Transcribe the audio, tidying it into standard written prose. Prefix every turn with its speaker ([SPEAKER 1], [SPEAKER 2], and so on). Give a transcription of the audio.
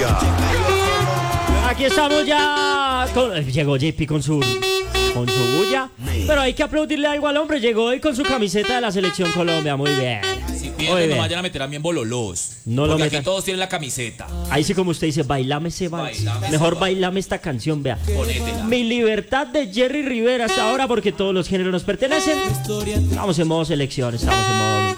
[SPEAKER 1] Colombia.
[SPEAKER 2] Aquí estamos ya. Llegó JP con su bulla. Pero hay que aplaudirle algo al hombre. Llegó hoy con su camiseta de la Selección Colombia. Muy bien.
[SPEAKER 3] Si pierden, no vayan a meter a mí en bololos.
[SPEAKER 2] No lo
[SPEAKER 3] porque
[SPEAKER 2] metan.
[SPEAKER 3] aquí todos tienen la camiseta.
[SPEAKER 2] Ahí sí, como usted dice, bailame ese vals.
[SPEAKER 3] Bailame ese
[SPEAKER 2] Mejor
[SPEAKER 3] vals.
[SPEAKER 2] bailame esta canción, vea.
[SPEAKER 3] Ponétela.
[SPEAKER 2] Mi libertad de Jerry Rivera hasta ahora, porque todos los géneros nos pertenecen. Estamos en modo selección, estamos en modo